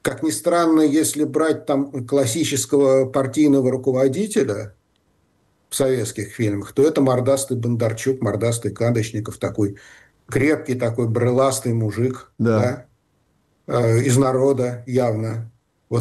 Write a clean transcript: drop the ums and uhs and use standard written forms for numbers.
Как ни странно, если брать там классического партийного руководителя в советских фильмах, то это мордастый Бондарчук, мордастый Кадочников, такой крепкий, такой брыластый мужик, Да. да, из народа явно.